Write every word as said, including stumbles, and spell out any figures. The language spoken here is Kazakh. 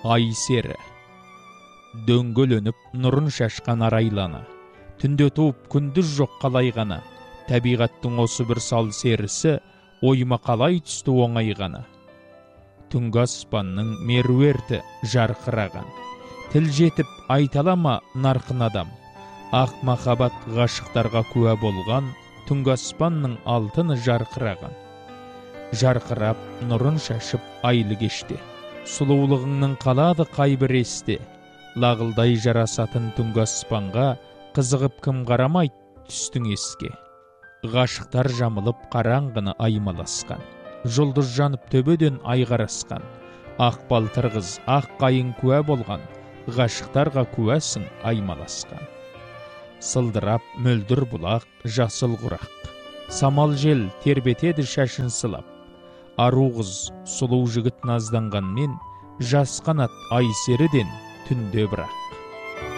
ай сері. Дөңгөленіп нұрын шашқан арайлана, түнде туып күндіз жоқ қалай ғана, табиғаттың осы бір сал серісі ойыма қалай түсті оңай ғана. Түнгі аспанның меруерті жарқыраған, тіл жетіп айталама нарқын адам, ақ махаббат ғашықтарға куә болған, түнгі аспанның алтыны жарқыраған. Жарқырап нұрын шашып айлы кеште, сұлулығыңның қалады қайбір есте, лағылдай жарасатын түнгі аспанға қызығып кім қарамайды түстің еске. Ғашықтар жамылып қараңғыны аймаласқан, жұлдыз жанып төбеден ай қарасқан, ақ балтыр қыз ақ қайың куә болған, ғашықтарға куәсің аймаласқан. Сылдырап мөлдір бұлақ жасыл құрақ, самал жел тербетеді шашын сылап, ару қыз сұлу жігіт назданғанмен, жас қанат ай серіден түнде бірақ.